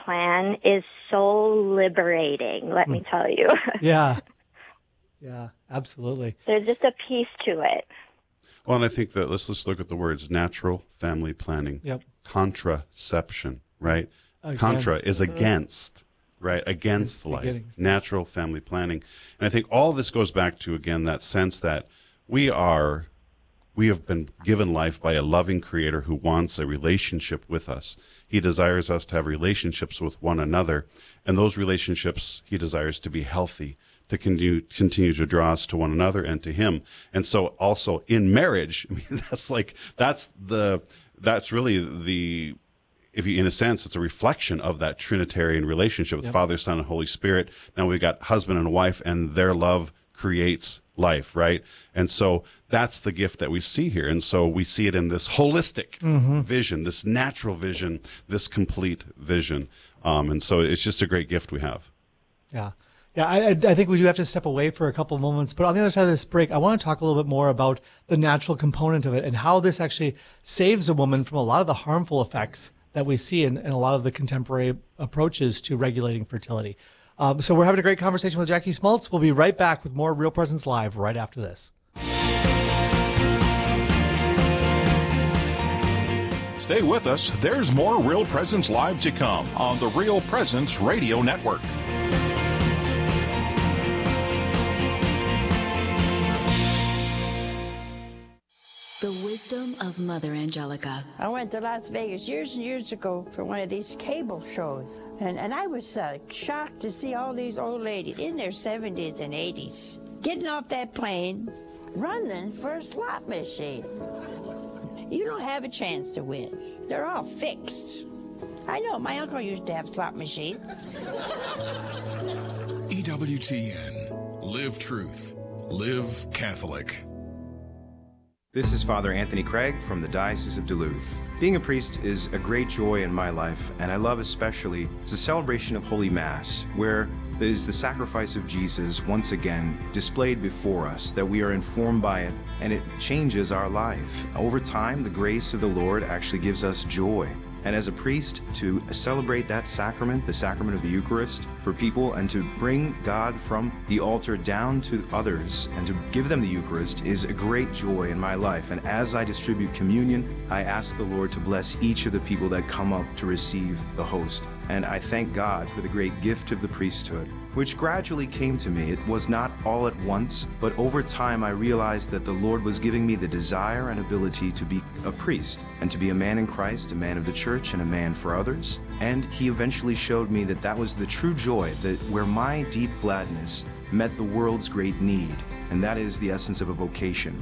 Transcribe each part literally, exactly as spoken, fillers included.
plan is so liberating, let mm. me tell you. Yeah. Yeah, absolutely. There's just a piece to it. Well, and I think that let's just look at the words natural family planning, yep. contraception, right? Against. Contra is against, right? Against life, beginnings. Natural family planning. And I think all this goes back to, again, that sense that we are, we have been given life by a loving creator who wants a relationship with us. He desires us to have relationships with one another. And those relationships he desires to be healthy, to continue, continue to draw us to one another and to him. And so also in marriage, I mean, that's like, that's the, that's really the, if you, in a sense, it's a reflection of that Trinitarian relationship with yep. Father, Son, and Holy Spirit. Now we've got husband and wife, and their love creates life, right? And so that's the gift that we see here. And so we see it in this holistic mm-hmm. vision, this natural vision, this complete vision. Um, and so it's just a great gift we have. Yeah. Yeah, I, I think we do have to step away for a couple of moments. But on the other side of this break, I want to talk a little bit more about the natural component of it and how this actually saves a woman from a lot of the harmful effects that we see in, in a lot of the contemporary approaches to regulating fertility. Um, so we're having a great conversation with Jackie Schmaltz. We'll be right back with more Real Presence Live right after this. Stay with us. There's more Real Presence Live to come on the Real Presence Radio Network. The wisdom of Mother Angelica. I went to Las Vegas years and years ago for one of these cable shows, and, and I was uh, shocked to see all these old ladies in their seventies and eighties getting off that plane, running for a slot machine. You don't have a chance to win. They're all fixed. I know, my uncle used to have slot machines. E W T N. Live truth. Live Catholic. This is Father Anthony Craig from the Diocese of Duluth. Being a priest is a great joy in my life, and I love especially the celebration of Holy Mass, where there is the sacrifice of Jesus once again displayed before us, that we are informed by it, and it changes our life. Over time, the grace of the Lord actually gives us joy. And as a priest, to celebrate that sacrament, the sacrament of the Eucharist, for people, and to bring God from the altar down to others and to give them the Eucharist is a great joy in my life. And as I distribute communion, I ask the Lord to bless each of the people that come up to receive the host. And I thank God for the great gift of the priesthood, which gradually came to me. It was not all at once, but over time I realized that the Lord was giving me the desire and ability to be a priest and to be a man in Christ, a man of the church, and a man for others. And he eventually showed me that that was the true joy, that where my deep gladness met the world's great need, and that is the essence of a vocation.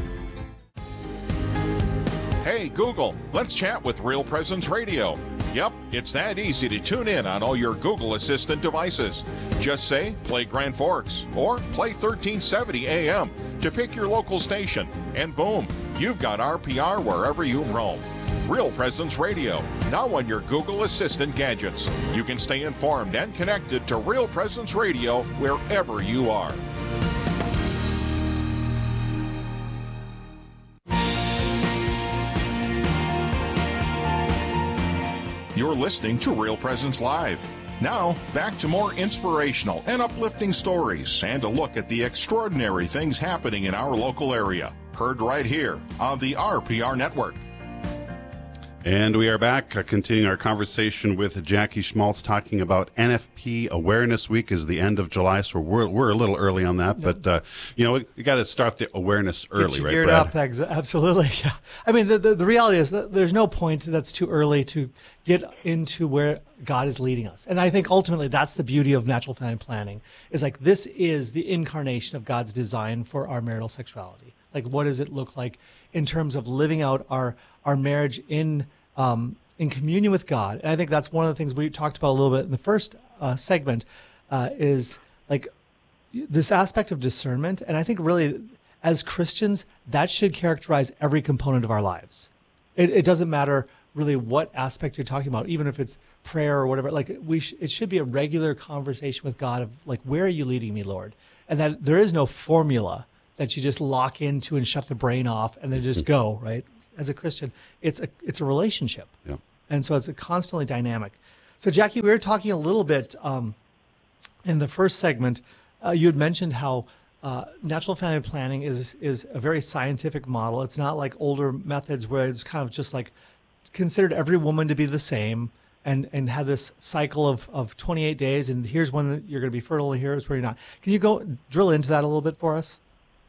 Hey, Google, let's chat with Real Presence Radio. Yep, it's that easy to tune in on all your Google Assistant devices. Just say, play Grand Forks, or play thirteen seventy A M to pick your local station, and boom, you've got R P R wherever you roam. Real Presence Radio, now on your Google Assistant gadgets. You can stay informed and connected to Real Presence Radio wherever you are. You're listening to Real Presence Live. Now, back to more inspirational and uplifting stories and a look at the extraordinary things happening in our local area. Heard right here on the R P R Network. And we are back, uh, continuing our conversation with Jackie Schmaltz, talking about N F P Awareness Week is the end of July, so we're we're a little early on that, but uh, you know, you got to start the awareness early, Get you right, geared Brad? up, ex- absolutely. Yeah. I mean, the, the the reality is that there's no point that's too early to get into where God is leading us, and I think ultimately that's the beauty of natural family planning. Is like this is the incarnation of God's design for our marital sexuality. Like, what does it look like in terms of living out our our marriage in um, in communion with God? And I think that's one of the things we talked about a little bit in the first uh, segment uh, is like this aspect of discernment. And I think really as Christians, that should characterize every component of our lives. It, it doesn't matter really what aspect you're talking about, even if it's prayer or whatever. Like we, sh- it should be a regular conversation with God of like, where are you leading me, Lord? And that there is no formula that you just lock into and shut the brain off and then just go, right? As a Christian, it's a it's a relationship. Yeah. And so it's a constantly dynamic. So, Jackie, we were talking a little bit um, in the first segment. Uh, you had mentioned how uh, natural family planning is is a very scientific model. It's not like older methods where it's kind of just like considered every woman to be the same and, and have this cycle of, of twenty-eight days. And here's when you're going to be fertile, here's where you're not. Can you go drill into that a little bit for us?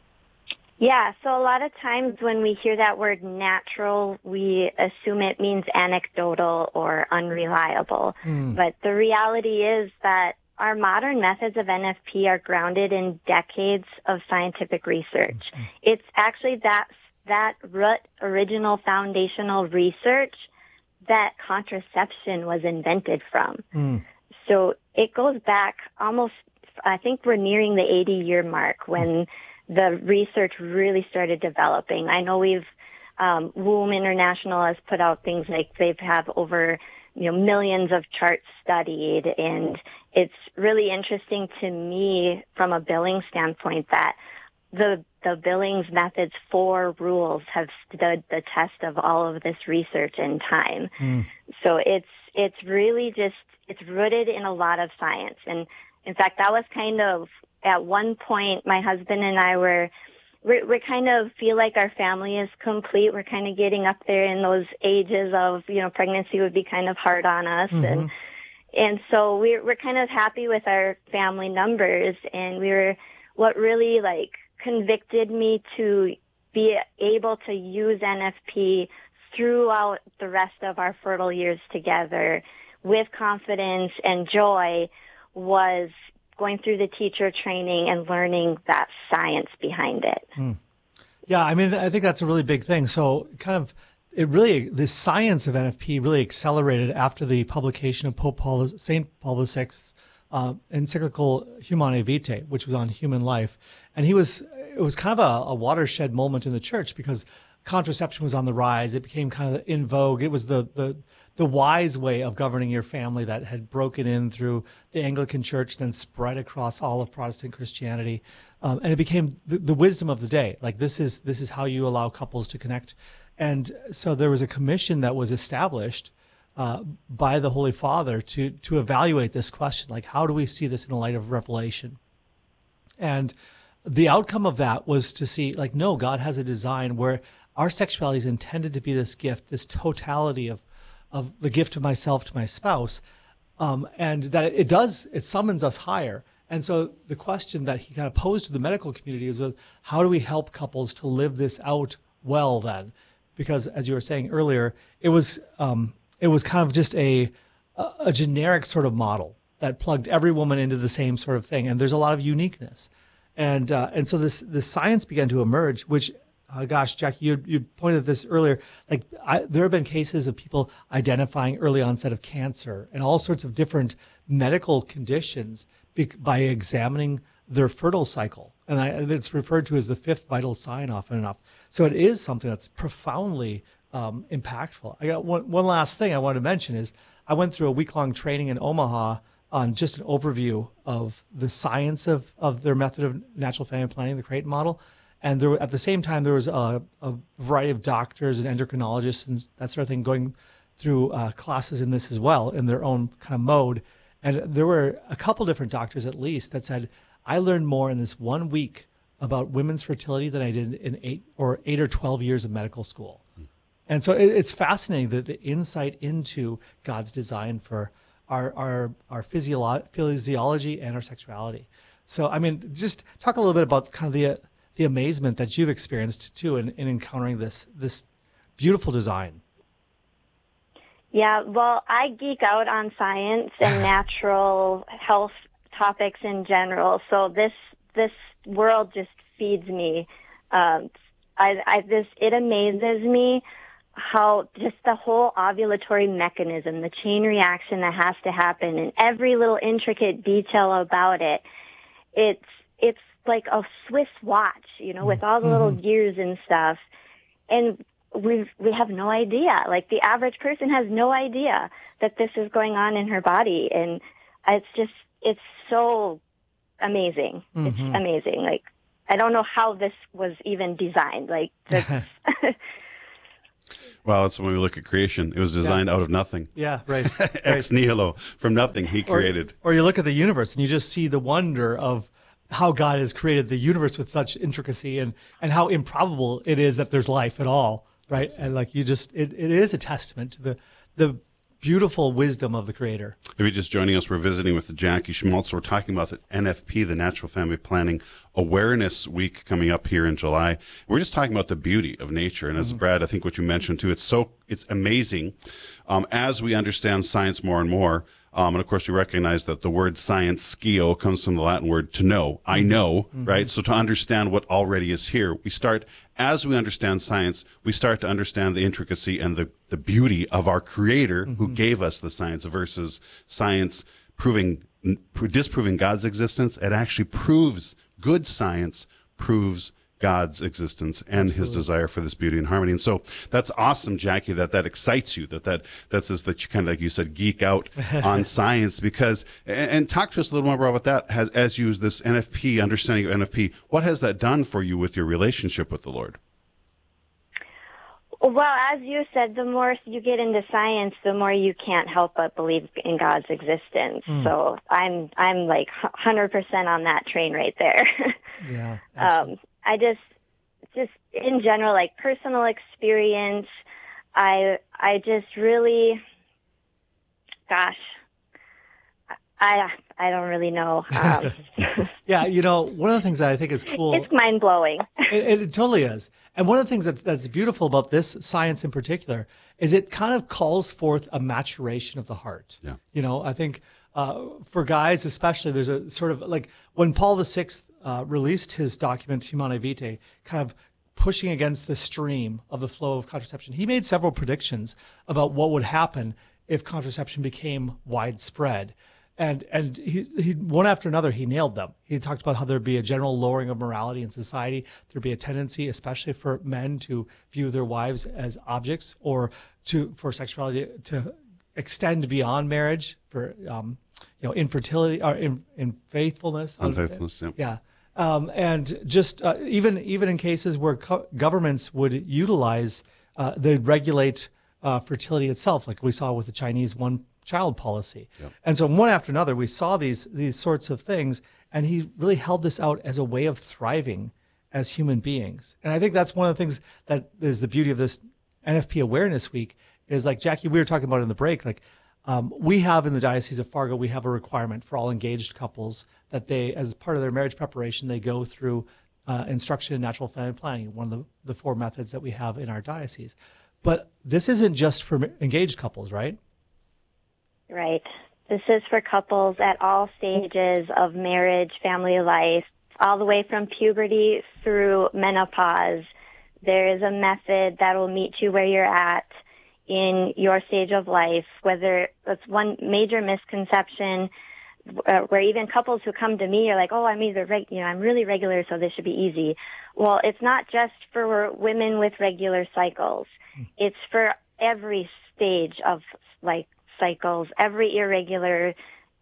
Yeah, so a lot of times when we hear that word natural, we assume it means anecdotal or unreliable. Mm. But the reality is that our modern methods of N F P are grounded in decades of scientific research. Mm-hmm. It's actually that, that root original foundational research that contraception was invented from. Mm. So it goes back almost, I think we're nearing the eighty-year mark when mm. the research really started developing. I know we've, um, Womb International has put out things like they have over, you know, millions of charts studied, and it's really interesting to me from a billing standpoint that the the Billings Methods four rules have stood the test of all of this research and time. Mm. So it's it's really just it's rooted in a lot of science, and in fact, that was kind of at one point my husband and I were we we kind of feel like our family is complete. We're kind of getting up there in those ages of, you know, pregnancy would be kind of hard on us. Mm-hmm. And, and so we're, we're kind of happy with our family numbers. And we were, what really like convicted me to be able to use N F P throughout the rest of our fertile years together with confidence and joy was going through the teacher training and learning that science behind it. Mm. Yeah, I mean, I think that's a really big thing. So kind of, it really, the science of N F P really accelerated after the publication of Pope Paul, Saint Paul the Sixth's uh, encyclical Humanae Vitae, which was on human life. And he was, it was kind of a, a watershed moment in the church because contraception was on the rise. It became kind of in vogue. It was the, the, the wise way of governing your family that had broken in through the Anglican Church, then spread across all of Protestant Christianity. Um, and it became the, the wisdom of the day. Like this is, this is how you allow couples to connect. And so there was a commission that was established uh, by the Holy Father to, to evaluate this question. Like, how do we see this in the light of Revelation? And the outcome of that was to see, like, no, God has a design where our sexuality is intended to be this gift, this totality of, of the gift of myself to my spouse, um, and that it, it does, it summons us higher. And so the question that he kind of posed to the medical community is, well, how do we help couples to live this out well then? Because as you were saying earlier, it was um, it was kind of just a, a a generic sort of model that plugged every woman into the same sort of thing, and there's a lot of uniqueness. And uh, and so this this science began to emerge, which, uh, gosh, Jackie, you you pointed at this earlier. Like I, there have been cases of people identifying early onset of cancer and all sorts of different medical conditions be, by examining their fertile cycle, and I, it's referred to as the fifth vital sign often enough. So it is something that's profoundly um, impactful. I got one one last thing I want to mention is I went through a week long training in Omaha on just an overview of the science of, of their method of natural family planning, the Creighton model. And there, at the same time, there was a, a variety of doctors and endocrinologists and that sort of thing going through uh, classes in this as well in their own kind of mode. And there were a couple different doctors at least that said, I learned more in this one week about women's fertility than I did in eight or eight or twelve years of medical school. Mm. And so it, it's fascinating that the insight into God's design for our our our physiolo- physiology and our sexuality. So, I mean, just talk a little bit about kind of the the amazement that you've experienced too in, in encountering this this beautiful design. Yeah, well, I geek out on science and natural health topics in general. So this this world just feeds me. Um, I, I this it amazes me how just the whole ovulatory mechanism, the chain reaction that has to happen, and every little intricate detail about it. It's it's like a Swiss watch, you know, with all the little mm-hmm. gears and stuff, and we we have no idea. Like the average person has no idea that this is going on in her body, and it's just it's so amazing. Mm-hmm. It's amazing. Like I don't know how this was even designed. Like. Well, it's when we look at creation. It was designed Yeah. out of nothing. Yeah, right. Ex nihilo, from nothing, he Or- created. Or, you look at the universe and you just see the wonder of how God has created the universe with such intricacy and, and how improbable it is that there's life at all, right? And like you just, it, it is a testament to the the beautiful wisdom of the Creator. If you're just joining us, we're visiting with Jackie Schmaltz. We're talking about the N F P, the Natural Family Planning Awareness Week coming up here in July. We're just talking about the beauty of nature. And as mm-hmm. Brad, I think what you mentioned too, it's so, it's amazing um, as we understand science more and more. Um, and of course, we recognize that the word science, skio, comes from the Latin word to know. I know, mm-hmm. right? So to understand what already is here, we start, as we understand science, we start to understand the intricacy and the, the beauty of our Creator mm-hmm. who gave us the science versus science proving, disproving God's existence. It actually proves, good science proves God's existence and Absolutely. His desire for this beauty and harmony. And so that's awesome, Jackie, that that excites you, that, that that's just that you kind of, like you said, geek out on science because, and, and talk to us a little more about that as, as you use this N F P, understanding of N F P. What has that done for you with your relationship with the Lord? Well, as you said, the more you get into science, the more you can't help but believe in God's existence. Mm. So I'm, I'm like one hundred percent on that train right there. Yeah. Absolutely. um, I just, just in general, like personal experience, I, I just really, gosh, I, I don't really know. Um, yeah, you know, one of the things that I think is cool. It's mind blowing. It, it totally is. And one of the things that's that's beautiful about this science in particular is it kind of calls forth a maturation of the heart. Yeah. You know, I think uh, for guys especially, there's a sort of like when Paul the Sixth uh, released his document Humanae Vitae, kind of pushing against the stream of the flow of contraception. He made several predictions about what would happen if contraception became widespread. And and he, he one after another, he nailed them. He talked about how there'd be a general lowering of morality in society. There'd be a tendency, especially for men, to view their wives as objects or to for sexuality to extend beyond marriage for um, you know infertility or in, in faithfulness. Unfaithfulness, yeah. Yeah. Um, and just uh, even even in cases where co- governments would utilize, uh, they'd regulate uh, fertility itself, like we saw with the Chinese one child policy. Yep. And so one after another, we saw these these sorts of things, and he really held this out as a way of thriving as human beings. And I think that's one of the things that is the beauty of this N F P Awareness Week is, like, Jackie, we were talking about in the break, like um, we have in the Diocese of Fargo, we have a requirement for all engaged couples that they, as part of their marriage preparation, they go through uh, instruction in natural family planning, one of the, the four methods that we have in our diocese. But this isn't just for engaged couples, right? Right. This is for couples at all stages of marriage, family life, all the way from puberty through menopause. There is a method that will meet you where you're at in your stage of life, whether that's one major misconception uh, where even couples who come to me are like, oh, I'm either, reg- you know, I'm really regular, so this should be easy. Well, it's not just for women with regular cycles. It's for every stage of, like, cycles, every irregular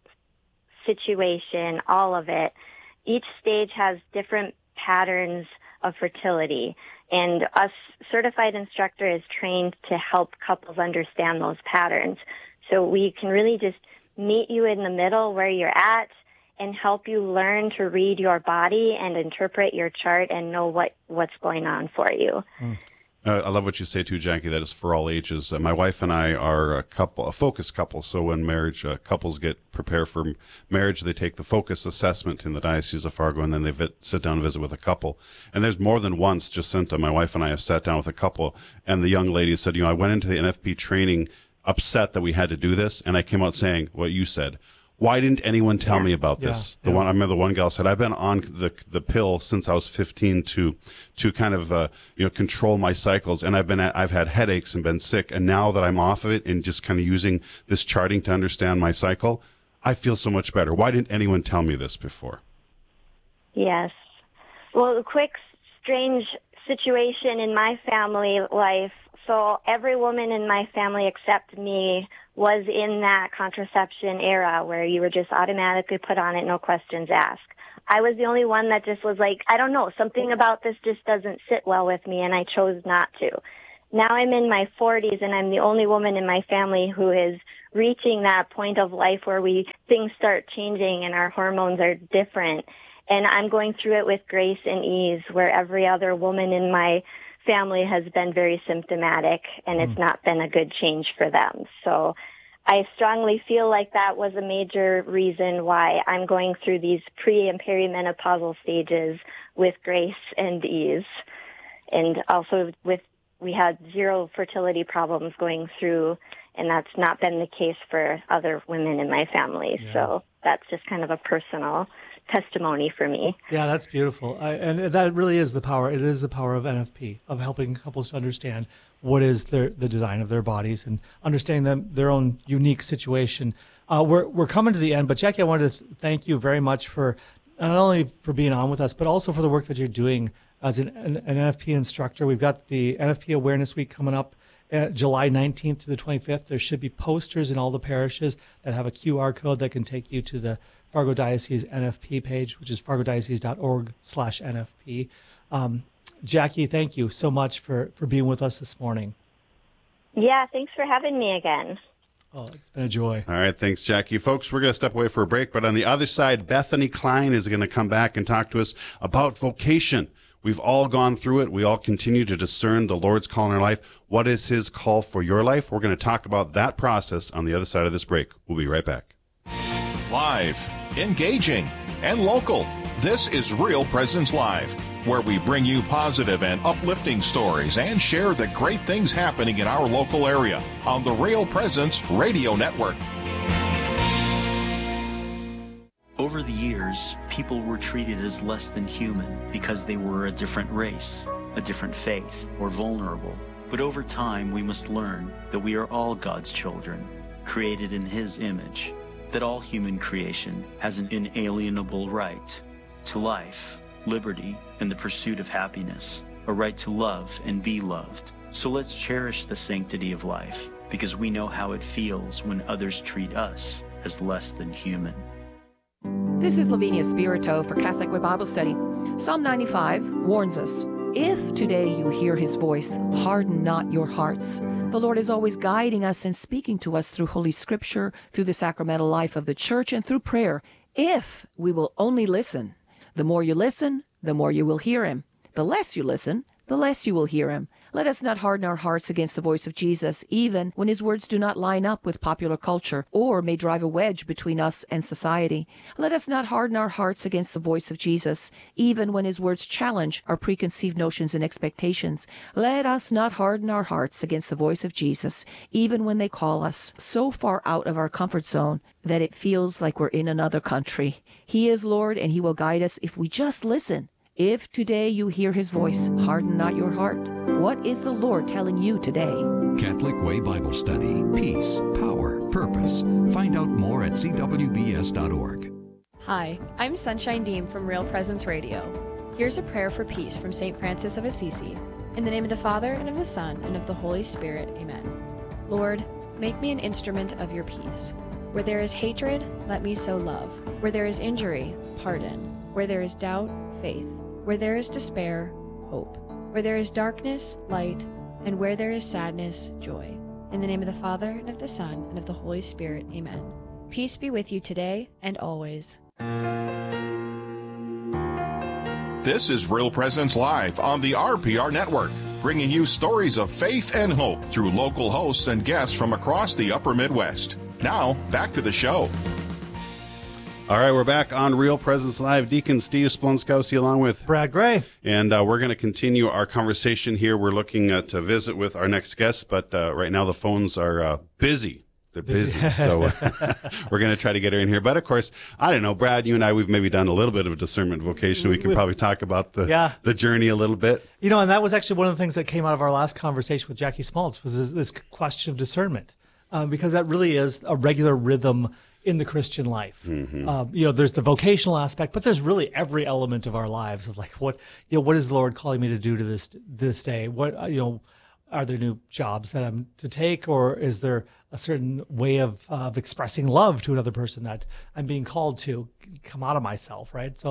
situation, all of it. Each stage has different patterns of fertility, and us certified instructor is trained to help couples understand those patterns. So we can really just meet you in the middle where you're at and help you learn to read your body and interpret your chart and know what, what's going on for you. Mm. Uh, I love what you say too, Jackie, that is for all ages. Uh, my wife and I are a couple, a focus couple. So when marriage uh, couples get prepare for marriage, they take the focus assessment in the Diocese of Fargo, and then they vi- sit down and visit with a couple. And there's more than once, Jacinta, my wife and I have sat down with a couple, and the young lady said, you know, I went into the N F P training upset that we had to do this, and I came out saying what you said. Why didn't anyone tell me about this? Yeah, the yeah. one I remember, the one gal said, "I've been on the the pill since I was fifteen to to kind of uh, you know control my cycles, and I've been at, I've had headaches and been sick, and now that I'm off of it and just kind of using this charting to understand my cycle, I feel so much better. Why didn't anyone tell me this before?" Yes. Well, a quick strange situation in my family life. So every woman in my family except me was in that contraception era where you were just automatically put on it, no questions asked. I was the only one that just was like, I don't know, something about this just doesn't sit well with me, and I chose not to. now I'm in my forties and I'm the only woman in my family who is reaching that point of life where we things start changing and our hormones are different. And I'm going through it with grace and ease, where every other woman in my family has been very symptomatic, and it's not been a good change for them. So I strongly feel like that was a major reason why I'm going through these pre- and perimenopausal stages with grace and ease. And also with, we had zero fertility problems going through, and that's not been the case for other women in my family. Yeah. So that's just kind of a personal testimony for me. Yeah, that's beautiful. I, and that really is the power. It is the power of N F P, of helping couples to understand what is their, the design of their bodies and understanding them, their own unique situation. Uh, we're, we're coming to the end, but Jackie, I wanted to th- thank you very much for not only for being on with us, but also for the work that you're doing as an, an, an N F P instructor. We've got the N F P Awareness Week coming up uh, July nineteenth to the twenty-fifth. There should be posters in all the parishes that have a Q R code that can take you to the Fargo Diocese N F P page, which is fargodiocese.org slash NFP. Um, Jackie, thank you so much for, for being with us this morning. Yeah, thanks for having me again. Oh, it's been a joy. All right, thanks, Jackie. Folks, we're going to step away for a break, but on the other side, Bethany Klein is going to come back and talk to us about vocation. We've all gone through it. We all continue to discern the Lord's call in our life. What is his call for your life? We're going to talk about that process on the other side of this break. We'll be right back. Live, engaging, and local. This is Real Presence Live, where we bring you positive and uplifting stories and share the great things happening in our local area on the Real Presence Radio Network. Over the years, people were treated as less than human because they were a different race, a different faith, or vulnerable. But over time, we must learn that we are all God's children, created in his image, that all human creation has an inalienable right to life, liberty, and the pursuit of happiness, a right to love and be loved. So let's cherish the sanctity of life, because we know how it feels when others treat us as less than human. This is Lavinia Spirito for Catholic Way Bible Study. Psalm ninety-five warns us, if today you hear his voice, harden not your hearts. The Lord is always guiding us and speaking to us through Holy Scripture, through the sacramental life of the Church, and through prayer, if we will only listen. The more you listen, the more you will hear him. The less you listen, the less you will hear him. Let us not harden our hearts against the voice of Jesus, even when his words do not line up with popular culture or may drive a wedge between us and society. Let us not harden our hearts against the voice of Jesus, even when his words challenge our preconceived notions and expectations. Let us not harden our hearts against the voice of Jesus, even when they call us so far out of our comfort zone that it feels like we're in another country. He is Lord, and he will guide us if we just listen. If today you hear his voice, harden not your heart. What is the Lord telling you today? Catholic Way Bible Study. Peace, power, purpose. Find out more at c w b s dot org. Hi, I'm Sunshine Deem from Real Presence Radio. Here's a prayer for peace from Saint Francis of Assisi. In the name of the Father, and of the Son, and of the Holy Spirit. Amen. Lord, make me an instrument of your peace. Where there is hatred, let me sow love. Where there is injury, pardon. Where there is doubt, faith. Where there is despair, hope. Where there is darkness, light. And where there is sadness, joy. In the name of the Father, and of the Son, and of the Holy Spirit. Amen. Peace be with you today and always. This is Real Presence Live on the R P R Network, bringing you stories of faith and hope through local hosts and guests from across the upper Midwest. Now, back to the show. All right, we're back on Real Presence Live. Deacon Steve Splonskowski along with Brad Gray. And uh, we're going to continue our conversation here. We're looking uh, to visit with our next guest, but uh, right now the phones are uh, busy. They're busy. busy. So we're going to try to get her in here. But of course, I don't know, Brad, you and I, we've maybe done a little bit of a discernment vocation. We can probably talk about the yeah. the journey a little bit. You know, and that was actually one of the things that came out of our last conversation with Jackie Smaltz was this, this question of discernment, um, because that really is a regular rhythm in the Christian life. Mm-hmm. Um, you know, there's the vocational aspect, but there's really every element of our lives of like, what, you know, what is the Lord calling me to do to this, this day? What, you know, are there new jobs that I'm to take, or is there a certain way of, uh, of expressing love to another person that I'm being called to come out of myself, right? So yeah.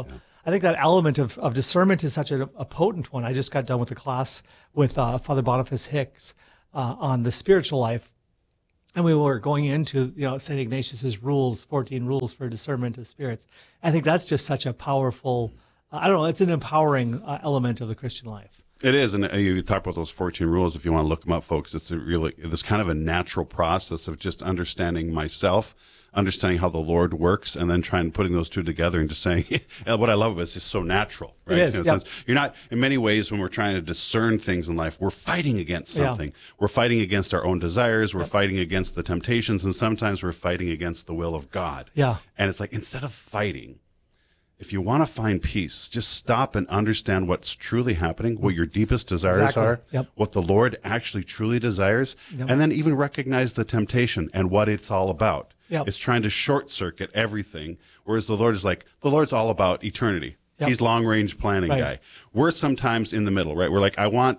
I think that element of, of discernment is such a, a potent one. I just got done with a class with uh, Father Boniface Hicks uh, on the spiritual life. And we were going into, you know, Saint Ignatius's rules, fourteen rules for discernment of spirits. I think that's just such a powerful, uh, I don't know, it's an empowering uh, element of the Christian life. It is, and you talk about those fourteen rules. If you want to look them up, folks, it's a really this kind of a natural process of just understanding myself, understanding how the Lord works, and then trying putting those two together and just saying, what I love about it is it's so natural, right? It is, in a yep. sense. You're not, in many ways, when we're trying to discern things in life, we're fighting against something. Yeah. We're fighting against our own desires. We're yep. fighting against the temptations, and sometimes we're fighting against the will of God. Yeah. And it's like, instead of fighting, if you want to find peace, just stop and understand what's truly happening, what your deepest desires exactly. are, yep. what the Lord actually truly desires, yep. and then even recognize the temptation and what it's all about. Yep. It's trying to short circuit everything, whereas the Lord is like, the Lord's all about eternity. Yep. He's long-range planning right. guy. We're sometimes in the middle, right? We're like, I want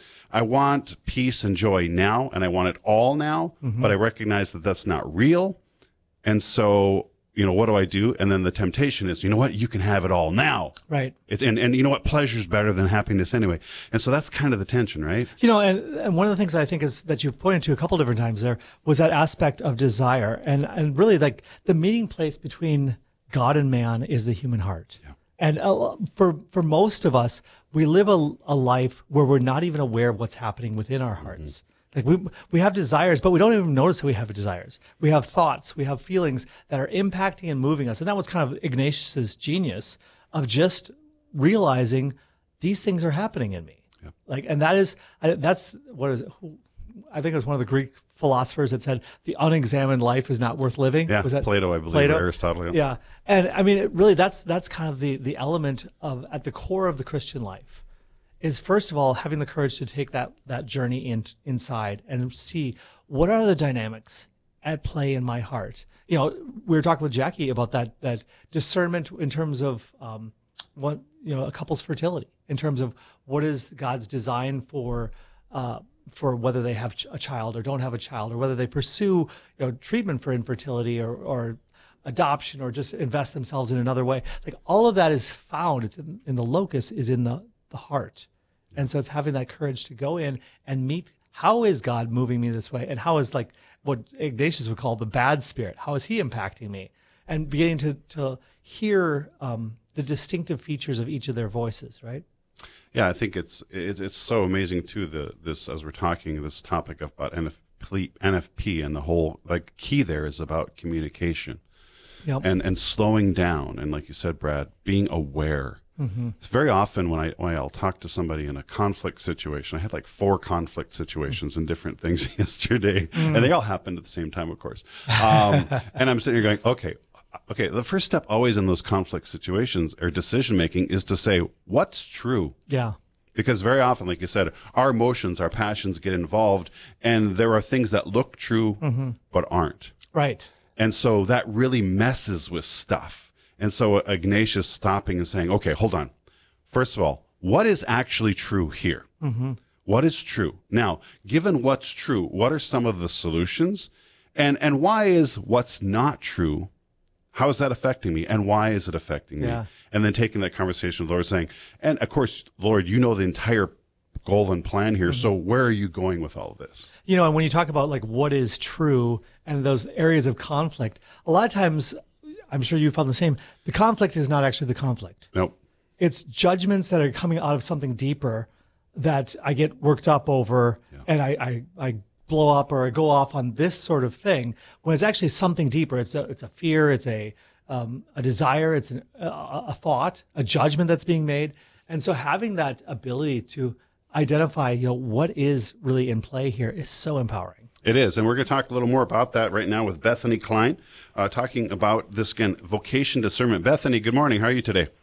I want peace and joy now, and I want it all now, mm-hmm. but I recognize that that's not real, and so... you know, what do I do? And then the temptation is, you know what? You can have it all now. Right. It's, and, and you know what? Pleasure's better than happiness anyway. And so that's kind of the tension, right? You know, and, and one of the things I think is that you pointed to a couple different times there was that aspect of desire. And, and really like the meeting place between God and man is the human heart. Yeah. And uh, for, for most of us, we live a, a life where we're not even aware of what's happening within our hearts. Mm-hmm. Like we we have desires, but we don't even notice that we have desires. We have thoughts, we have feelings that are impacting and moving us. And that was kind of Ignatius's genius of just realizing these things are happening in me. Yeah. Like, and that is, that's, what is it? Who, I think it was one of the Greek philosophers that said the unexamined life is not worth living. Yeah, was that Plato, I believe, Plato? Or Aristotle. Yeah. yeah. And I mean, it really, that's, that's kind of the, the element of, at the core of the Christian life. Is first of all having the courage to take that that journey in, inside and see what are the dynamics at play in my heart. You know, we were talking with Jackie about that that discernment in terms of um, what you know a couple's fertility, in terms of what is God's design for uh, for whether they have a child or don't have a child, or whether they pursue you know treatment for infertility or or adoption or just invest themselves in another way. Like all of that is found. It's in, in the locus is in the the heart. And so it's having that courage to go in and meet, how is God moving me this way? And how is like what Ignatius would call the bad spirit? How is he impacting me? And beginning to, to hear um, the distinctive features of each of their voices, right? Yeah, I think it's it's, it's so amazing too, the this as we're talking, this topic about N F P, N F P and the whole, like key there is about communication. Yep. and, and slowing down. And like you said, Brad, being aware. Mm-hmm. It's very often when, I, when I'll talk to somebody in a conflict situation, I had like four conflict situations and different things yesterday, mm. and they all happened at the same time, of course. Um, and I'm sitting here going, okay, okay, the first step always in those conflict situations or decision-making is to say, what's true? Yeah. Because very often, like you said, our emotions, our passions get involved, and there are things that look true mm-hmm. but aren't. Right. And so that really messes with stuff. And so Ignatius stopping and saying, okay, hold on. First of all, what is actually true here? Mm-hmm. What is true? Now, given what's true, what are some of the solutions? And and why is what's not true, how is that affecting me? And why is it affecting yeah. me? And then taking that conversation with the Lord saying, and of course, Lord, you know the entire goal and plan here. Mm-hmm. So where are you going with all of this? You know, and when you talk about like what is true and those areas of conflict, a lot of times, I'm sure you found the same, the conflict is not actually the conflict. Nope. It's judgments that are coming out of something deeper that I get worked up over yeah. and I, I, I blow up or I go off on this sort of thing when it's actually something deeper. It's a, it's a fear, it's a, um, a desire, it's an, a, a thought, a judgment that's being made. And so having that ability to identify, you know, what is really in play here is so empowering. It is, and we're going to talk a little more about that right now with Bethany Klein, uh, talking about this, again, vocation discernment. Bethany, good morning. How are you today?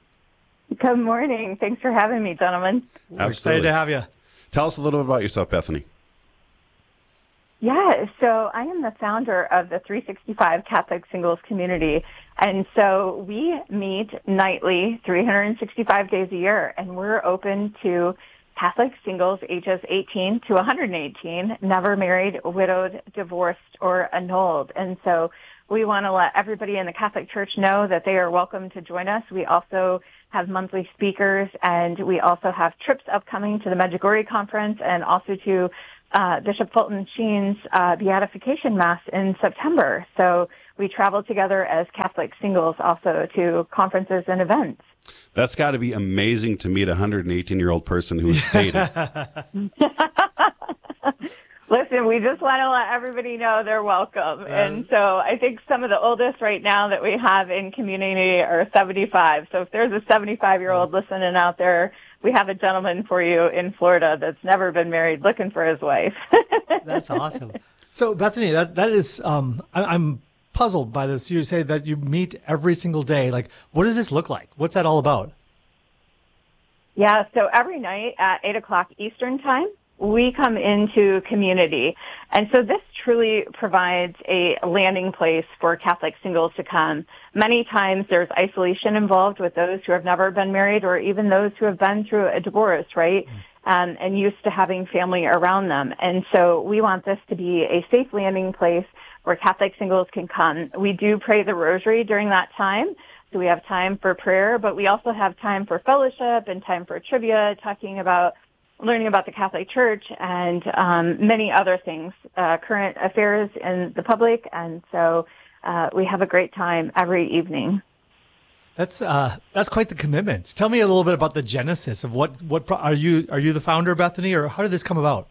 Good morning. Thanks for having me, gentlemen. We're excited to have you. Tell us a little bit about yourself, Bethany. Yeah, so I am the founder of the three sixty-five Catholic Singles Community, and so we meet nightly, three hundred sixty-five days a year, and we're open to Catholic singles ages eighteen to one hundred eighteen, never married, widowed, divorced, or annulled. And so we want to let everybody in the Catholic Church know that they are welcome to join us. We also have monthly speakers, and we also have trips upcoming to the Medjugorje Conference and also to uh, Bishop Fulton Sheen's uh, Beatification Mass in September. So we travel together as Catholic singles also to conferences and events. That's got to be amazing to meet a one hundred eighteen-year-old person who's dating. Listen, we just want to let everybody know they're welcome. Uh, and so I think some of the oldest right now that we have in community are seventy-five. So if there's a seventy-five-year-old listening out there, we have a gentleman for you in Florida that's never been married looking for his wife. That's awesome. So, Bethany, that, that is, um, I, I'm puzzled by this. You say that you meet every single day. Like, what does this look like? What's that all about? Yeah, so every night at eight o'clock Eastern time, we come into community. And so this truly provides a landing place for Catholic singles to come. Many times there's isolation involved with those who have never been married or even those who have been through a divorce, right? Um, and used to having family around them. And so we want this to be a safe landing place where Catholic singles can come. We do pray the rosary during that time. So we have time for prayer, but we also have time for fellowship and time for trivia, talking about learning about the Catholic Church and um, many other things, uh, current affairs in the public. And so uh, we have a great time every evening. That's uh, that's quite the commitment. Tell me a little bit about the genesis of what what pro- are you are you the founder, Bethany, or how did this come about?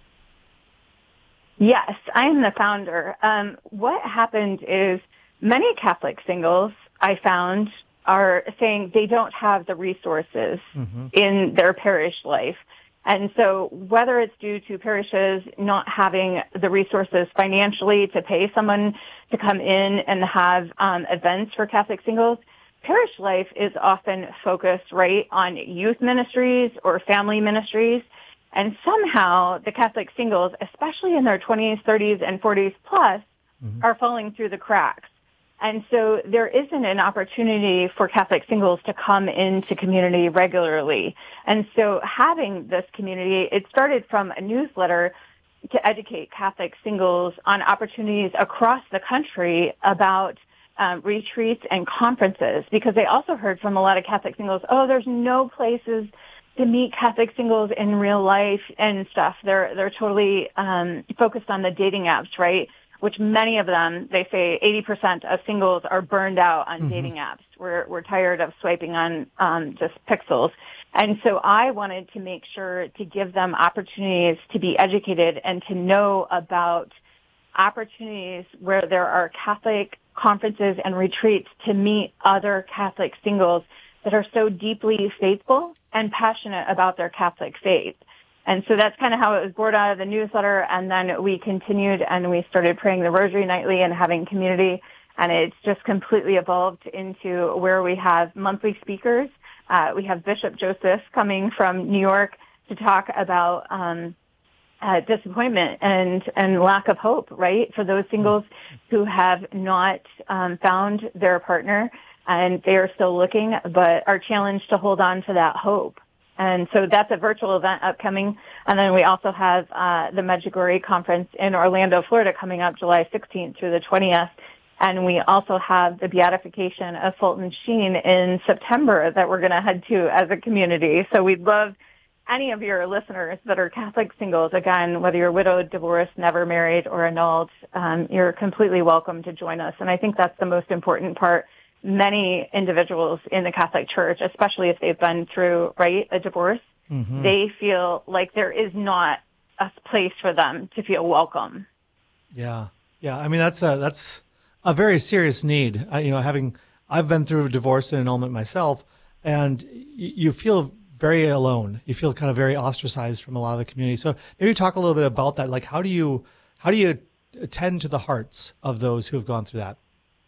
Yes, I am the founder. Um, what happened is many Catholic singles I found are saying they don't have the resources mm-hmm. in their parish life. And so whether it's due to parishes not having the resources financially to pay someone to come in and have um, events for Catholic singles, parish life is often focused, right, on youth ministries or family ministries. And somehow the Catholic singles, especially in their twenties, thirties, and forties plus, mm-hmm. are falling through the cracks. And so there isn't an opportunity for Catholic singles to come into community regularly. And so having this community, it started from a newsletter to educate Catholic singles on opportunities across the country about um, retreats and conferences, because they also heard from a lot of Catholic singles, oh, there's no places to meet Catholic singles in real life and stuff. They're, they're totally um, focused on the dating apps, right? Which many of them, they say eighty percent of singles are burned out on mm-hmm. dating apps. We're, we're tired of swiping on um, just pixels. And so I wanted to make sure to give them opportunities to be educated and to know about opportunities where there are Catholic conferences and retreats to meet other Catholic singles that are so deeply faithful and passionate about their Catholic faith. And so that's kind of how it was born out of the newsletter. And then we continued and we started praying the rosary nightly and having community. And it's just completely evolved into where we have monthly speakers. Uh, we have Bishop Joseph coming from New York to talk about um, uh, disappointment and, and lack of hope, right, for those singles who have not um, found their partner and they are still looking, but are challenged to hold on to that hope. And so that's a virtual event upcoming. And then we also have uh, the Medjugorje Conference in Orlando, Florida, coming up July sixteenth through the twentieth. And we also have the Beatification of Fulton Sheen in September that we're going to head to as a community. So we'd love any of your listeners that are Catholic singles, again, whether you're widowed, divorced, never married, or annulled, um, you're completely welcome to join us. And I think that's the most important part. Many individuals in the Catholic Church, especially if they've been through, right, a divorce, mm-hmm. they feel like there is not a place for them to feel welcome. Yeah. Yeah. I mean, that's a, that's a very serious need. I, you know, having, I've been through a divorce and annulment myself, and y- you feel very alone. You feel kind of very ostracized from a lot of the community. So maybe talk a little bit about that. Like, how do you, how do you attend to the hearts of those who have gone through that?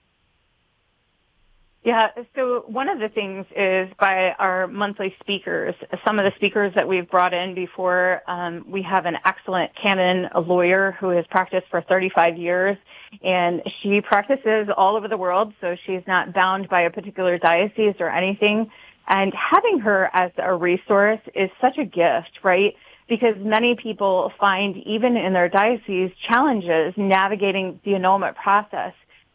Yeah, so one of the things is by our monthly speakers. Some of the speakers that we've brought in before, um, we have an excellent canon, a lawyer who has practiced for thirty-five years, and she practices all over the world, so she's not bound by a particular diocese or anything. And having her as a resource is such a gift, right? Because many people find, even in their diocese, challenges navigating the annulment process.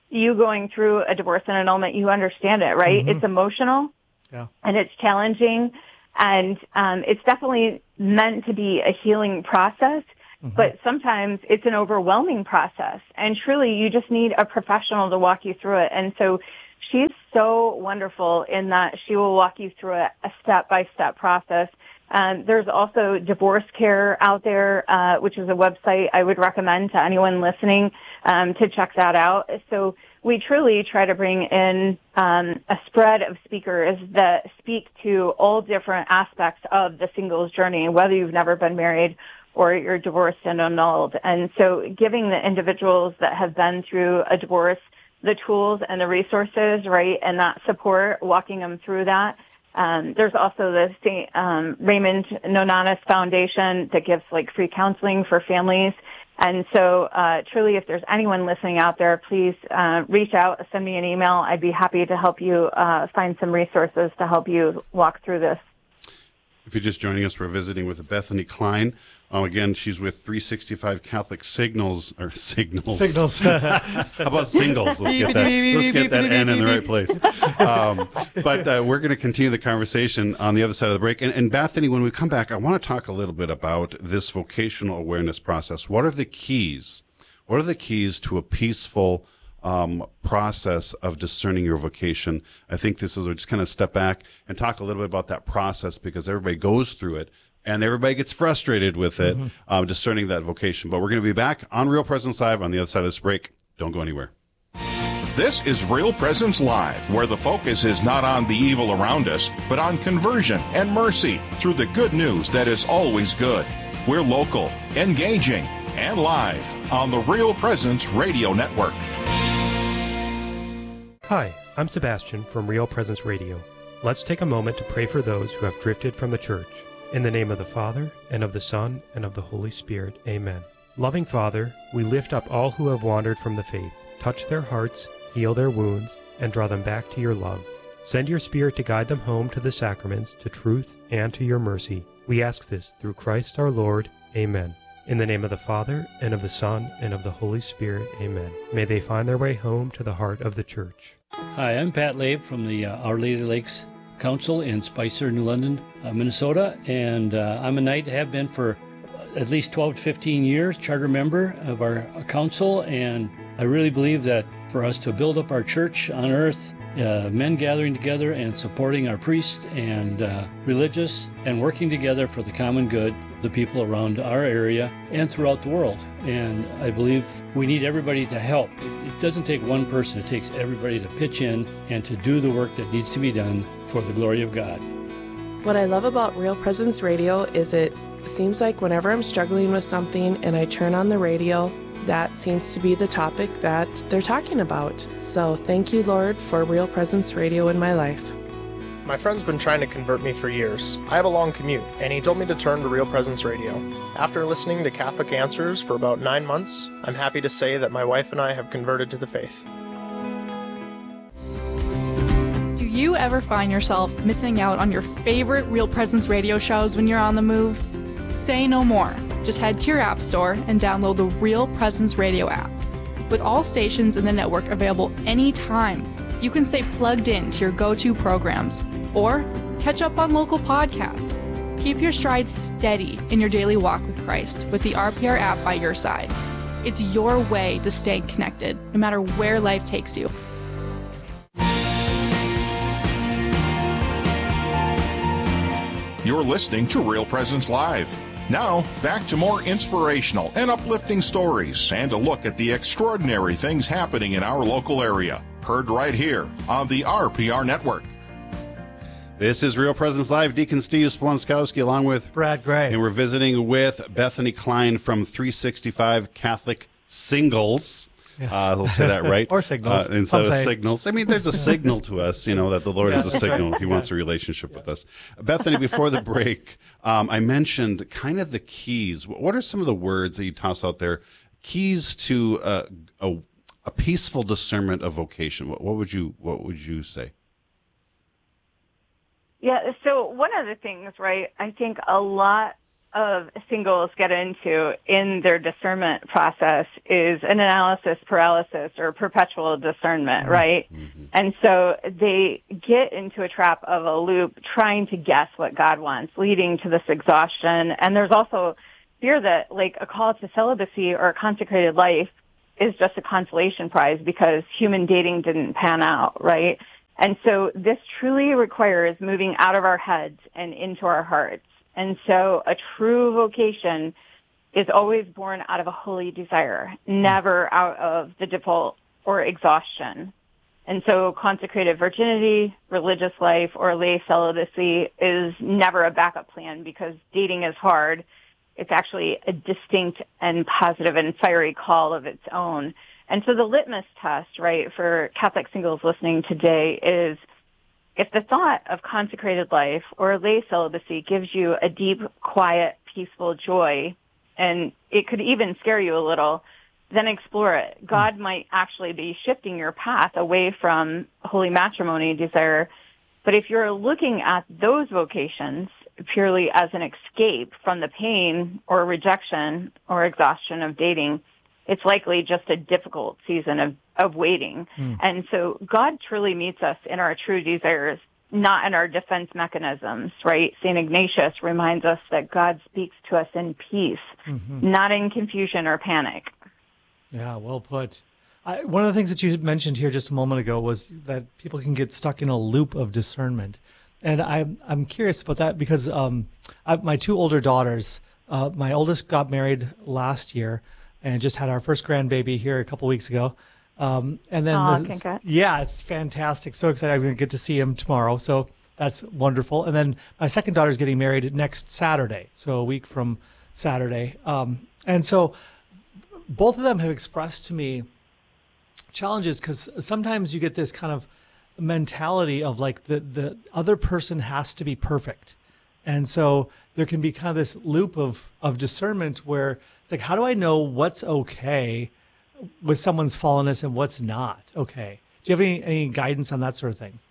you going through a divorce and annulment, you understand it, right? Mm-hmm. It's emotional. Yeah. And it's challenging. And um, it's definitely meant to be a healing process. Mm-hmm. But sometimes it's an overwhelming process. And truly, you just need a professional to walk you through it. And so she's so wonderful in that she will walk you through a, a step-by-step process. Um, there's also Divorce Care out there, uh, which is a website I would recommend to anyone listening um, to check that out. So we truly try to bring in um, a spread of speakers that speak to all different aspects of the singles journey, whether you've never been married or you're divorced and annulled. And so giving the individuals that have been through a divorce the tools and the resources, right, and that support, walking them through that. Um, there's also the Saint Um, Raymond Nonnatus Foundation that gives like free counseling for families. And so, uh, truly, if there's anyone listening out there, please uh, reach out, send me an email. I'd be happy to help you uh, find some resources to help you walk through this. If you're just joining us, we're visiting with Bethany Klein. Um, again, she's with three sixty-five Catholic Signals, or Signals. Signals. How about singles? Let's get that, let's get that N in the right place. Um, but uh, we're going to continue the conversation on the other side of the break. And, and Bethany, when we come back, I want to talk a little bit about this vocational awareness process. What are the keys? What are the keys to a peaceful um, process of discerning your vocation? I think this is, we'll just kind of step back and talk a little bit about that process, because everybody goes through it. And everybody gets frustrated with it, mm-hmm. um, discerning that vocation. But we're going to be back on Real Presence Live on the other side of this break. Don't go anywhere. This is Real Presence Live, where the focus is not on the evil around us, but on conversion and mercy through the good news that is always good. We're local, engaging, and live on the Real Presence Radio Network. Hi, I'm Sebastian from Real Presence Radio. Let's take a moment to pray for those who have drifted from the church. In the name of the Father, and of the Son, and of the Holy Spirit. Amen. Loving Father, we lift up all who have wandered from the faith. Touch their hearts, heal their wounds, and draw them back to your love. Send your Spirit to guide them home to the sacraments, to truth, and to your mercy. We ask this through Christ our Lord. Amen. In the name of the Father, and of the Son, and of the Holy Spirit. Amen. May they find their way home to the heart of the Church. Hi, I'm Pat Labe from the uh, Our Lady Lakes Council in Spicer, New London, uh, Minnesota, and uh, I'm a knight, have been for at least twelve to fifteen years, charter member of our council, and I really believe that for us to build up our church on earth, uh, men gathering together and supporting our priests and uh, religious and working together for the common good, the people around our area and throughout the world. And I believe we need everybody to help. It doesn't take one person, it takes everybody to pitch in and to do the work that needs to be done for the glory of God. What I love about Real Presence Radio is it seems like whenever I'm struggling with something and I turn on the radio, that seems to be the topic that they're talking about. So thank you, Lord, for Real Presence Radio in my life. My friend's been trying to convert me for years. I have a long commute, and he told me to turn to Real Presence Radio. After listening to Catholic Answers for about nine months, I'm happy to say that my wife and I have converted to the faith. Do you ever find yourself missing out on your favorite Real Presence radio shows when you're on the move? Say no more. Just head to your app store and download the Real Presence Radio app. With all stations in the network available anytime, you can stay plugged in to your go-to programs or catch up on local podcasts. Keep your stride steady in your daily walk with Christ with the R P R app by your side. It's your way to stay connected, no matter where life takes you. You're listening to Real Presence Live. Now, back to more inspirational and uplifting stories and a look at the extraordinary things happening in our local area. Heard right here on the R P R Network. This is Real Presence Live. Deacon Steve Splonskowski along with Brad Gray. And we're visiting with Bethany Klein from three sixty-five Catholic Singles. Yes. Uh, we'll say that right. Or signals. Uh, instead Some of say. signals. I mean, there's a signal to us, you know, that the Lord Yeah, is a that's signal. right. He wants a relationship with us. Bethany, before the break, um, I mentioned kind of the keys. What are some of the words that you toss out there? Keys to uh, a, a peaceful discernment of vocation. What, what would you What would you say? Yeah, so one of the things, right, I think a lot of singles get into in their discernment process is an analysis paralysis or perpetual discernment, mm-hmm. right? Mm-hmm. And so they get into a trap of a loop trying to guess what God wants, leading to this exhaustion. And there's also fear that like a call to celibacy or a consecrated life is just a consolation prize because human dating didn't pan out, right? And so this truly requires moving out of our heads and into our hearts. And so a true vocation is always born out of a holy desire, never out of the default or exhaustion. And so consecrated virginity, religious life, or lay celibacy is never a backup plan because dating is hard. It's actually a distinct and positive and fiery call of its own. And so the litmus test, right, for Catholic singles listening today is if the thought of consecrated life or lay celibacy gives you a deep, quiet, peaceful joy, and it could even scare you a little, then explore it. God mm. might actually be shifting your path away from holy matrimony desire. But if you're looking at those vocations purely as an escape from the pain or rejection or exhaustion of dating, it's likely just a difficult season of, of waiting. Mm. And so God truly meets us in our true desires, not in our defense mechanisms, right? Saint Ignatius reminds us that God speaks to us in peace, mm-hmm. not in confusion or panic. Yeah, well put. I, one of the things that you mentioned here just a moment ago was that people can get stuck in a loop of discernment. And I'm, I'm curious about that because um, I, my two older daughters, uh, my oldest got married last year, and just had our first grandbaby here a couple weeks ago. Um, and then, Aww, the, congrats. yeah, it's fantastic. So excited. I'm going to get to see him tomorrow. So that's wonderful. And then my second daughter's getting married next Saturday. So a week from Saturday. Um, and so both of them have expressed to me challenges because sometimes you get this kind of mentality of like the, the other person has to be perfect. And so there can be kind of this loop of, of discernment where it's like, how do I know what's okay with someone's fallenness and what's not okay? Do you have any, any guidance on that sort of thing?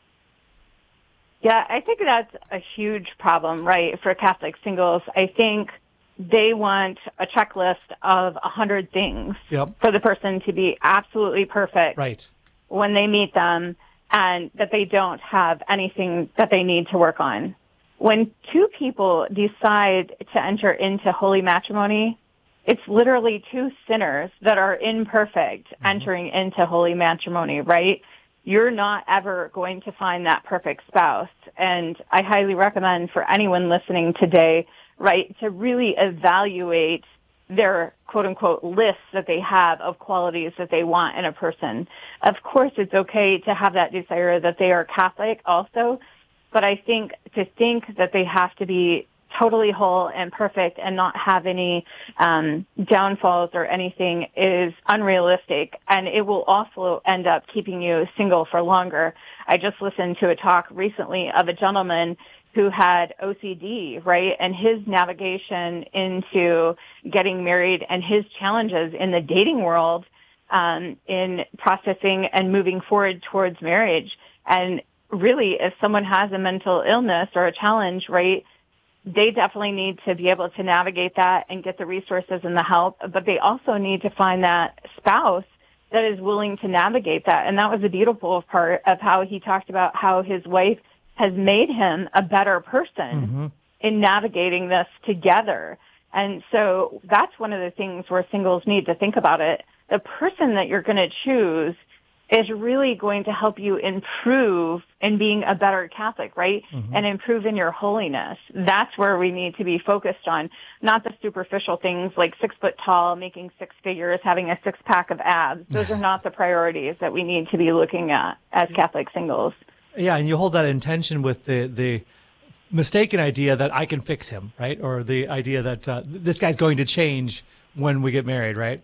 Yeah, I think that's a huge problem, right, for Catholic singles. I think they want a checklist of a hundred things yep. for the person to be absolutely perfect right. when they meet them, and that they don't have anything that they need to work on. When two people decide to enter into holy matrimony, it's literally two sinners that are imperfect mm-hmm. entering into holy matrimony, right? You're not ever going to find that perfect spouse. And I highly recommend for anyone listening today, right, to really evaluate their quote-unquote lists that they have of qualities that they want in a person. Of course, it's okay to have that desire that they are Catholic also, but I think to think that they have to be totally whole and perfect and not have any um, downfalls or anything is unrealistic, and it will also end up keeping you single for longer. I just listened to a talk recently of a gentleman who had O C D, right, and his navigation into getting married and his challenges in the dating world um, in processing and moving forward towards marriage. And really, if someone has a mental illness or a challenge, right, they definitely need to be able to navigate that and get the resources and the help, but they also need to find that spouse that is willing to navigate that. And that was a beautiful part of how he talked about how his wife has made him a better person mm-hmm. in navigating this together. And so that's one of the things where singles need to think about it. The person that you're going to choose is really going to help you improve in being a better Catholic, right? Mm-hmm. And improve in your holiness. That's where we need to be focused on, not the superficial things like six foot tall, making six figures, having a six pack of abs. Those are not the priorities that we need to be looking at as Catholic singles. Yeah, and you hold that intention with the, the mistaken idea that I can fix him, right? Or the idea that uh, this guy's going to change when we get married, right?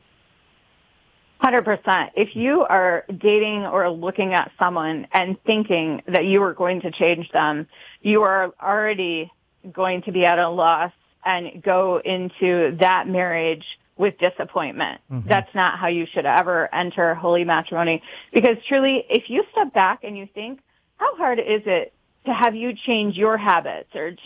one hundred percent. If you are dating or looking at someone and thinking that you are going to change them, you are already going to be at a loss and go into that marriage with disappointment. Mm-hmm. That's not how you should ever enter holy matrimony. Because truly, if you step back and you think, how hard is it to have you change your habits or to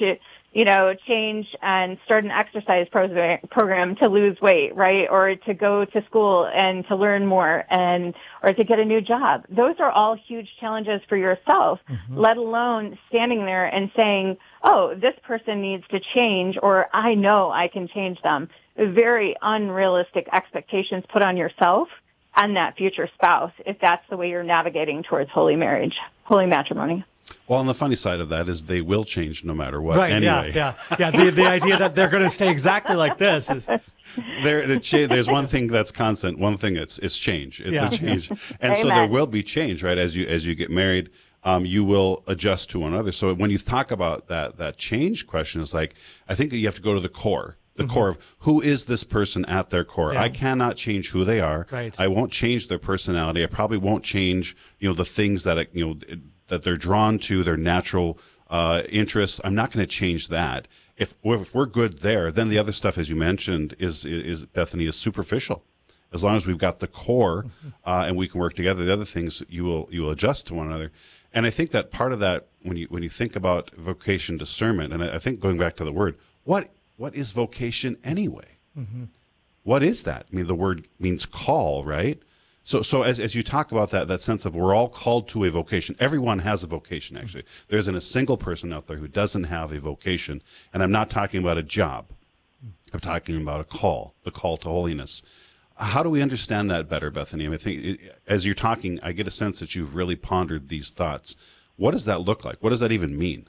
you know, change and start an exercise program program to lose weight, right? Or to go to school and to learn more and, or to get a new job. Those are all huge challenges for yourself, mm-hmm. let alone standing there and saying, oh, this person needs to change, or I know I can change them. Very unrealistic expectations put on yourself and that future spouse if that's the way you're navigating towards holy marriage, holy matrimony. Well, on the funny side of that is they will change no matter what. Right, anyway. yeah, yeah. yeah the, the idea that they're going to stay exactly like this is... There, there's one thing that's constant, one thing that's it's change. It's yeah. a change. And so there will be change, right? As you as you get married, um, you will adjust to one another. So when you talk about that that change question, it's like, I think you have to go to the core. The mm-hmm. core of who is this person at their core. Yeah. I cannot change who they are. Right. I won't change their personality. I probably won't change, you know, the things that, you know, that they're drawn to, their natural uh, interests. I'm not going to change that. If, if we're good there, then the other stuff, as you mentioned, is, is Bethany, is superficial. As long as we've got the core uh, and we can work together, the other things you will you will adjust to one another. And I think that part of that, when you when you think about vocation discernment, and I, I think going back to the word, what what is vocation anyway? Mm-hmm. What is that? I mean, the word means call, right? So, so as as you talk about that, that sense of we're all called to a vocation. Everyone has a vocation, actually. There isn't a single person out there who doesn't have a vocation. And I'm not talking about a job. I'm talking about a call, the call to holiness. How do we understand that better, Bethany? I mean, I think it, as you're talking, I get a sense that you've really pondered these thoughts. What does that look like? What does that even mean?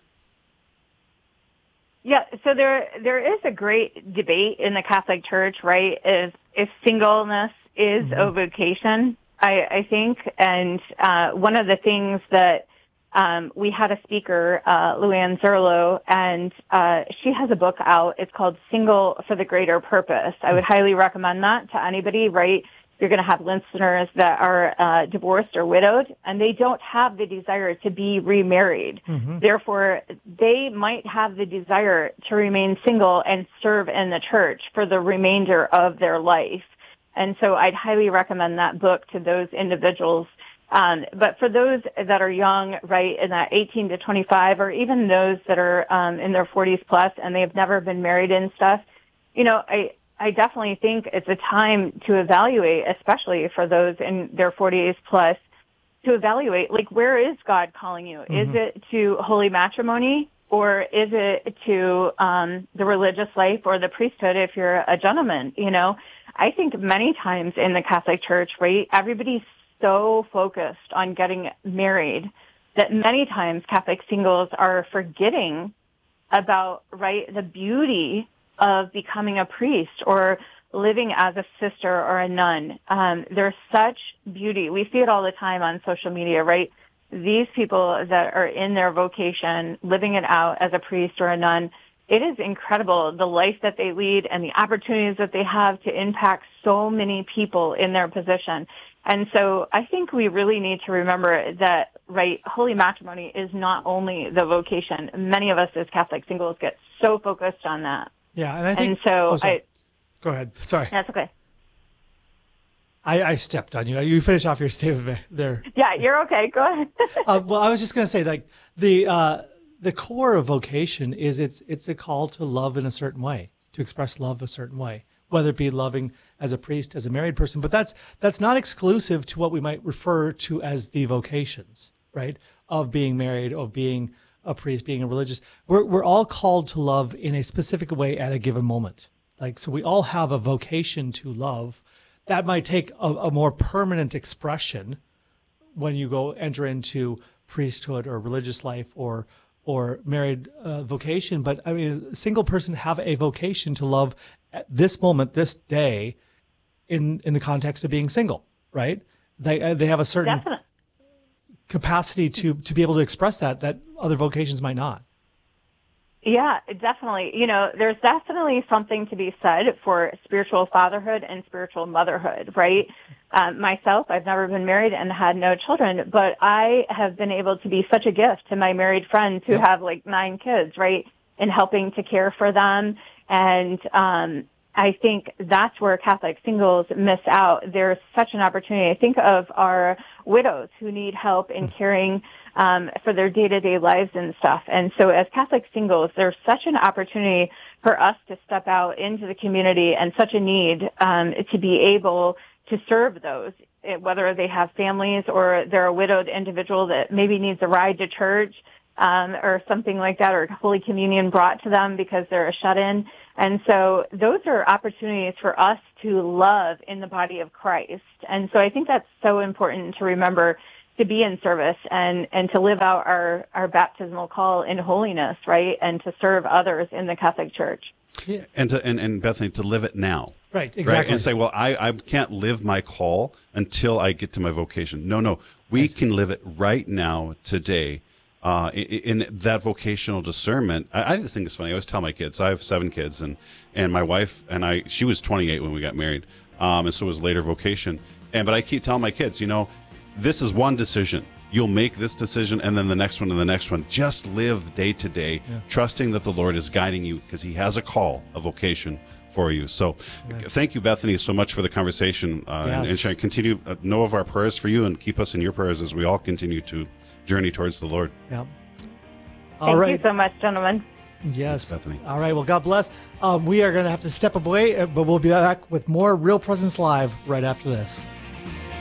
Yeah, so there there is a great debate in the Catholic Church, right? Is if singleness is mm-hmm. a vocation, I, I think, and uh, one of the things that um, we had a speaker, uh, Luann Zerlo, and uh, she has a book out. It's called "Single for the Greater Purpose." I would highly recommend that to anybody, right? You're going to have listeners that are uh, divorced or widowed, and they don't have the desire to be remarried. Mm-hmm. Therefore, they might have the desire to remain single and serve in the church for the remainder of their life. And so I'd highly recommend that book to those individuals. Um, but for those that are young, right, in that eighteen to twenty-five, or even those that are um, in their forties plus and they've never been married and stuff, you know, I I definitely think it's a time to evaluate, especially for those in their forties plus, to evaluate, like, where is God calling you? Mm-hmm. Is it to holy matrimony, or is it to um, the religious life or the priesthood if you're a gentleman? You know, I think many times in the Catholic Church, right, everybody's so focused on getting married that many times Catholic singles are forgetting about, right, the beauty of becoming a priest or living as a sister or a nun. Um, there's such beauty. We see it all the time on social media, right? These people that are in their vocation, living it out as a priest or a nun, it is incredible the life that they lead and the opportunities that they have to impact so many people in their position. And so I think we really need to remember that, right, holy matrimony is not only the vocation. Many of us as Catholic singles get so focused on that. Yeah, and I think... And so oh, I... Go ahead. Sorry. That's okay. I, I stepped on you. You finish off your statement there. Yeah, you're okay. Go ahead. uh, well, I was just going to say, like, the uh, the core of vocation is it's it's a call to love in a certain way, to express love a certain way, whether it be loving as a priest, as a married person. But that's that's not exclusive to what we might refer to as the vocations, right, of being married, of being a priest, being a religious. We're we're all called to love in a specific way at a given moment. Like, so we all have a vocation to love. That might take a, a more permanent expression when you go enter into priesthood or religious life or or married uh, vocation. But I mean, a single person have a vocation to love at this moment, this day, in in the context of being single, right? They uh, they have a certain Definitely. capacity to to be able to express that that other vocations might not. Yeah, definitely. You know, there's definitely something to be said for spiritual fatherhood and spiritual motherhood, right? Um, myself, I've never been married and had no children, but I have been able to be such a gift to my married friends who have like nine kids, right? In helping to care for them and, um, I think that's where Catholic singles miss out. There's such an opportunity. I think of our widows who need help in caring um, for their day-to-day lives and stuff. And so as Catholic singles, there's such an opportunity for us to step out into the community and such a need um, to be able to serve those, whether they have families or they're a widowed individual that maybe needs a ride to church um, or something like that, or Holy Communion brought to them because they're a shut-in. And so those are opportunities for us to love in the body of Christ. And so I think that's so important to remember, to be in service and, and to live out our, our baptismal call in holiness, right? And to serve others in the Catholic Church. Yeah. And, to, and, and Bethany, to live it now. Right, exactly. Right? And say, well, I, I can't live my call until I get to my vocation. No, no. We right. can live it right now, today. Uh, in, in that vocational discernment, I, I just think it's funny. I always tell my kids, I have seven kids, and, and my wife and I, she was twenty-eight when we got married, um, and so it was later vocation. And but I keep telling my kids, you know, this is one decision. You'll make this decision, and then the next one, and the next one. Just live day to day, yeah. trusting that the Lord is guiding you, because He has a call, a vocation for you. So, right. thank you, Bethany, so much for the conversation, uh, yes. and, and shall I continue uh, know of our prayers for you, and keep us in your prayers as we all continue to journey towards the Lord. Yeah. All Thank right. you so much, gentlemen. Yes. Thanks, Bethany. All right. Well, God bless. Um, we are going to have to step away, but we'll be back with more Real Presence Live right after this.